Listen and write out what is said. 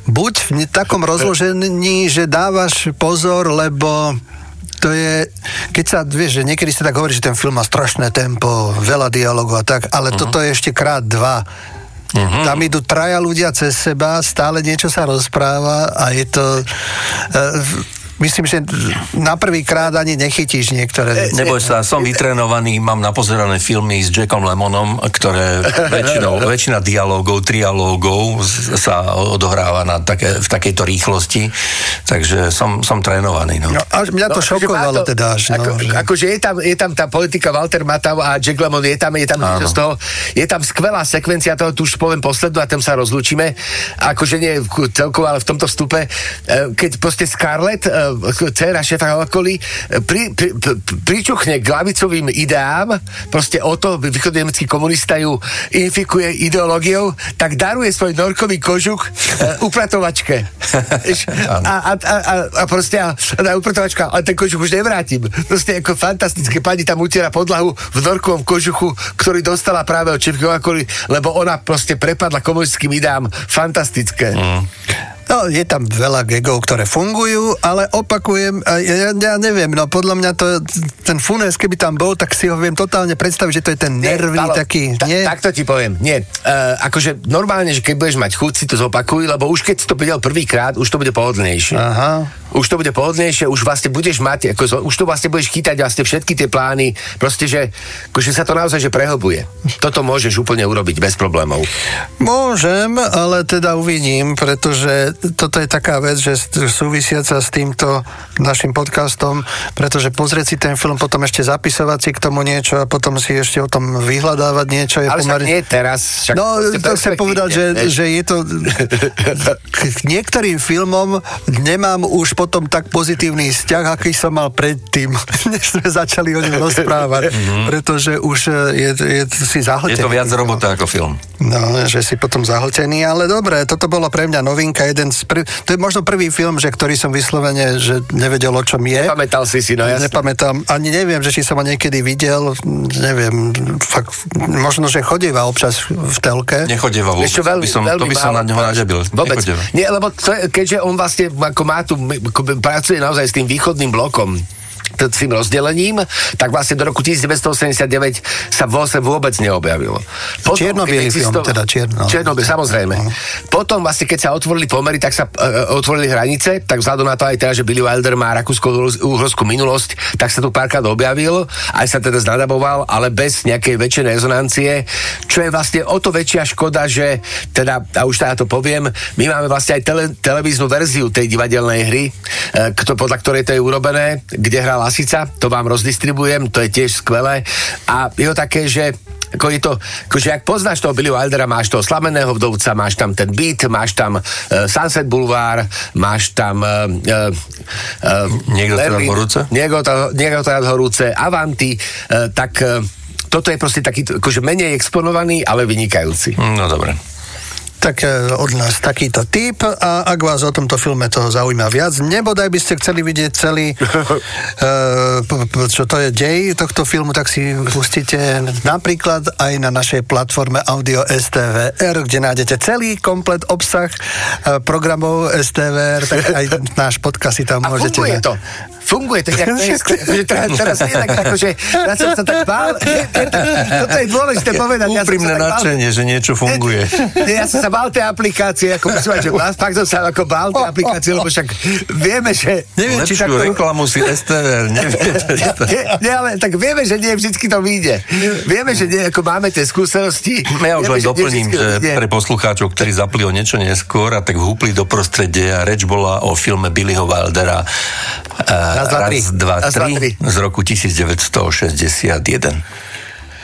buď v takom rozložení, že dávaš pozor, lebo to je, keď sa, vieš, že niekedy sa tak hovorí, že ten film má strašné tempo, veľa dialogu a tak, ale toto je ešte krát 2. Tam idú 3 ľudia cez seba, stále niečo sa rozpráva a je to... Myslím, že na prvýkrát ani nechytíš niektoré. Neboj sa, som vytrénovaný, mám napozerané filmy s Jackom Lemmonom, ktoré väčšina dialógov, trialógov sa odohráva v takejto rýchlosti, takže som trénovaný. No. A mňa to šokovalo teda až. Akože je tam tá politika Walter Matthau a Jack Lemmon, je tam niečo z toho, je tam skvelá sekvencia toho, tu už poviem poslednú a tam sa rozlúčime, akože nie celkovo, ale v tomto vstupe, keď proste Scarlett, dcéra šéfa okolí, pričuchne k ľavicovým ideám, proste o to východnemecký komunista ju infikuje ideológiou, tak daruje svoj norkový kožuch upratovačke. A proste upratovačka, ale ten kožuch už nevrátim. Proste ako fantastické, pani tam utiera podlahu v norkovom kožuchu, ktorý dostala práve od šéfky okolí, lebo ona proste prepadla komunistickým ideám. Fantastické. No, je tam veľa gagov, ktoré fungujú, ale opakujem, ja neviem, no podľa mňa ten Funes, keby tam bol, tak si ho viem totálne predstaviť, že to je ten nervný taký, nie? Tak to ti poviem, nie. Akože normálne, že keď budeš mať chuť, si to zopakuj, lebo už keď si to videl prvýkrát, už to bude pohodlnejšie. Aha. Už to bude pohodlnejšie, už vlastne budeš mať, už to vlastne budeš chytať vlastne všetky tie plány, proste, že akože sa to naozaj že prehlbuje. Toto môžeš úplne urobiť bez problémov. Môžem, ale teda uvidím, pretože toto je taká vec, že súvisiaca s týmto našim podcastom, pretože pozrieť si ten film, potom ešte zapisovať si k tomu niečo a potom si ešte o tom vyhľadávať niečo. Je ale však nie teraz. No, to chcem povedať, že je to... K niektorým filmom nemám už potom tak pozitívny vzťah, aký som mal predtým, než sme začali o ňom rozprávať, pretože už je si zahltený. Je to viac robota ako film. No, že si potom zahltený, ale dobre, toto bolo pre mňa novinka, to je možno prvý film, ktorý som vyslovene, že nevedel, o čom je. Nepamätal si, no jasne. Nepamätám, ani neviem, že či som ho niekedy videl, neviem, fakt, možno, že chodíva občas v telke. Nechodíva vôbec, to by som na neho naďabil. Vôbec. Nie, lebo keďže on vlastne ako má tu, pracuje naozaj s tým východným blokom, tým rozdelením, tak vlastne do roku 1989 sa vôbec neobjavilo. Čierno-bielý film, teda Čierno-bielý, samozrejme. Potom vlastne, keď sa otvorili pomery, tak sa otvorili hranice, tak vzhľadom na to aj teraz, že Billy Wilder má rakúsko-uhorskú minulosť, tak sa tu párkrát objavil, aj sa teda znadaboval, ale bez nejakej väčšej rezonancie, čo je vlastne o to väčšia škoda, že teda, a už teda to poviem, my máme vlastne aj televíznu verziu tej divadelnej hry, podľa ktorej to je urobené, kde hrá Lasica, to vám rozdistribujem, to je tiež skvelé a je to také, že ako je to, akože ak poznáš toho Billy Wildera, máš toho Slameného vdovca, máš tam ten Beat, máš tam Sunset Boulevard, máš tam Niekto teda horúce, Avanti, tak toto je proste taký, akože menej exponovaný, ale vynikajúci. No dobre. Tak od nás takýto typ a ak vás o tomto filme toho zaujíma viac, nebodaj by ste chceli vidieť celý čo to je dej tohto filmu, tak si pustíte napríklad aj na našej platforme Audio STVR, kde nájdete celý komplet obsah programov STVR, tak aj náš podcast si tam môžete... Funguje to. Teraz nie tak, akože ja som sa tak bál. Toto je dôležité povedať. Úprimné nadšenie, že niečo funguje. Ja som sa bál tej aplikácie, ako myslím, že fakt som sa ako bál tej aplikácie, lebo však vieme, že... Lepšiu reklamu si STVR, neviete. Nie, ale tak vieme, že nie vždycky to vyjde. Vieme, že nie, ako máme tie skúsenosti. Ja už len doplním, že pre poslucháčov, ktorí zapli o niečo neskôr a tak vhúpli do prostredia, reč bola o filme Billyho Wildera Raz, dva, tri z roku 1961.